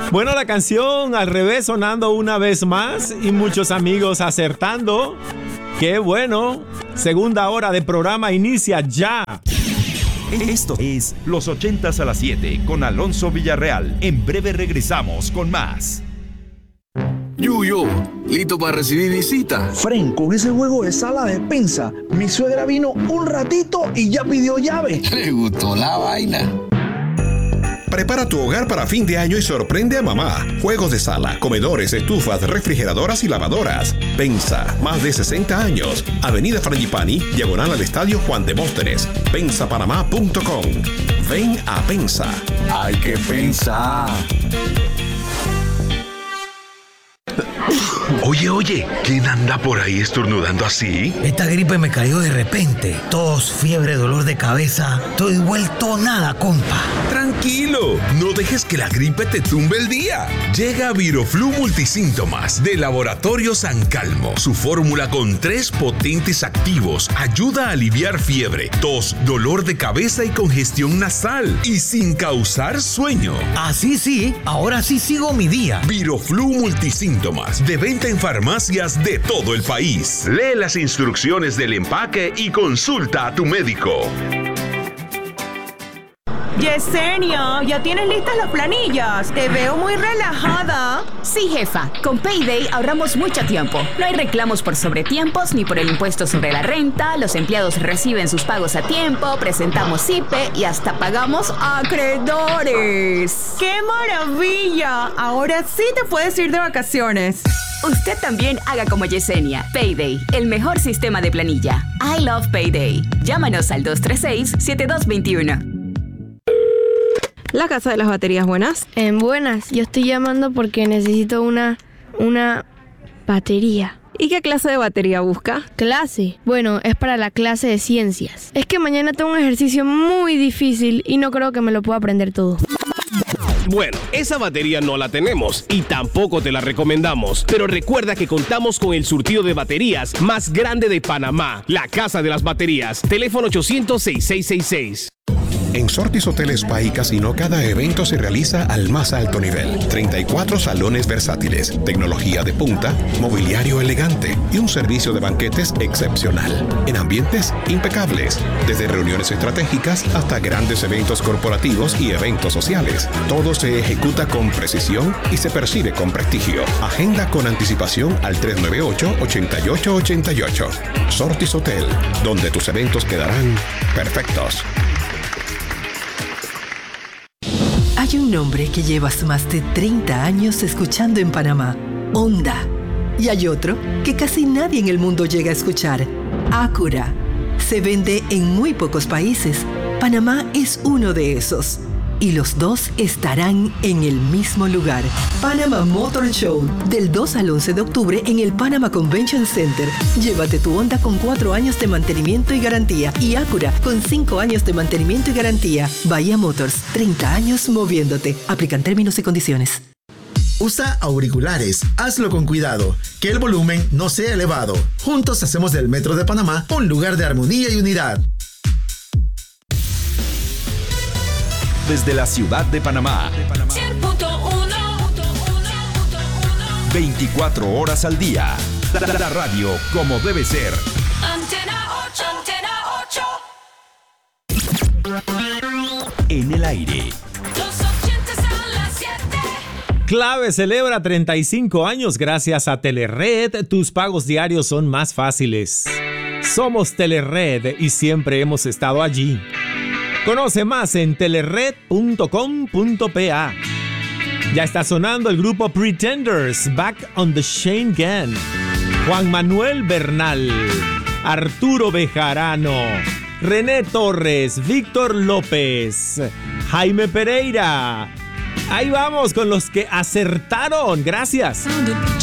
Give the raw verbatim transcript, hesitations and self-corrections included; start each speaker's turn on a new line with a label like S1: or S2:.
S1: Bueno, la canción al revés sonando una vez más y muchos amigos acertando. ¡Qué bueno! Segunda hora de programa inicia ya.
S2: Esto es Los ochentas a las siete con Alonso Villarreal. En breve regresamos con más.
S3: Yuyo, ¿listo para recibir visita?
S4: Fren, con ese juego de sala de despensa, mi suegra vino un ratito y ya pidió llave.
S3: Le gustó la vaina.
S5: Prepara tu hogar para fin de año y sorprende a mamá. Juegos de sala, comedores, estufas, refrigeradoras y lavadoras. Pensa, más de sesenta años. Avenida Frangipani, diagonal al Estadio Juan de Mósteres. pensa panamá punto com. Ven a Pensa.
S3: Hay que pensar.
S6: Oye, oye, ¿quién anda por ahí estornudando así?
S7: Esta gripe me cayó de repente. Tos, fiebre, dolor de cabeza. Estoy vuelto nada, compa.
S6: Tranquilo, no dejes que la gripe te tumbe el día. Llega Viroflu Multisíntomas de Laboratorio San Calmo. Su fórmula con tres potentes activos ayuda a aliviar fiebre, tos, dolor de cabeza y congestión nasal. Y sin causar sueño.
S7: Así sí, ahora sí sigo mi día.
S6: Viroflu Multisíntomas, de venta en farmacias de todo el país. Lee las instrucciones del empaque y consulta a tu médico.
S8: Yesenia, ¿ya tienes listas las planillas? Te veo muy relajada.
S9: Sí, jefa. Con Payday ahorramos mucho tiempo. No hay reclamos por sobretiempos ni por el impuesto sobre la renta. Los empleados reciben sus pagos a tiempo, presentamos I P E y hasta pagamos acreedores.
S8: ¡Qué maravilla! Ahora sí te puedes ir de vacaciones.
S9: Usted también haga como Yesenia. Payday, el mejor sistema de planilla. I love Payday. Llámanos al dos tres seis, siete dos dos uno.
S10: La Casa de las Baterías, buenas.
S11: En buenas, yo estoy llamando porque necesito una, una batería.
S10: ¿Y qué clase de batería busca?
S11: ¿Clase? Bueno, es para la clase de ciencias. Es que mañana tengo un ejercicio muy difícil y no creo que me lo pueda aprender todo.
S12: Bueno, esa batería no la tenemos y tampoco te la recomendamos. Pero recuerda que contamos con el surtido de baterías más grande de Panamá. La Casa de las Baterías. Teléfono ochocientos, sesenta y seis sesenta y seis.
S5: En Sortis Hotel Spa y Casino, cada evento se realiza al más alto nivel. treinta y cuatro salones versátiles, tecnología de punta, mobiliario elegante y un servicio de banquetes excepcional. En ambientes impecables, desde reuniones estratégicas hasta grandes eventos corporativos y eventos sociales. Todo se ejecuta con precisión y se percibe con prestigio. Agenda con anticipación al tres nueve ocho, ocho ocho ocho ocho. Sortis Hotel, donde tus eventos quedarán perfectos.
S13: Hay un nombre que llevas más de treinta años escuchando en Panamá, Honda. Y hay otro que casi nadie en el mundo llega a escuchar, Acura. Se vende en muy pocos países. Panamá es uno de esos. Y los dos estarán en el mismo lugar. Panama Motor Show, del dos al once de octubre en el Panama Convention Center. Llévate tu Honda con cuatro años de mantenimiento y garantía y Acura con cinco años de mantenimiento y garantía. Bahía Motors, treinta años moviéndote. Aplican términos y condiciones.
S14: Usa auriculares, hazlo con cuidado, que el volumen no sea elevado. Juntos hacemos del Metro de Panamá un lugar de armonía y unidad.
S2: Desde la ciudad de Panamá, veinticuatro horas al día. La, la radio como debe ser.
S15: Antena ocho, Antena ocho.
S2: En el aire.
S15: Los ochentas a las siete.
S1: Clave celebra treinta y cinco años gracias a Telered. Tus pagos diarios son más fáciles. Somos Telered y siempre hemos estado allí. Conoce más en telered punto com punto pa. Ya está sonando el grupo Pretenders, Back on the Shane Gang. Juan Manuel Bernal, Arturo Bejarano, René Torres, Víctor López, Jaime Pereira. Ahí vamos con los que acertaron. Gracias.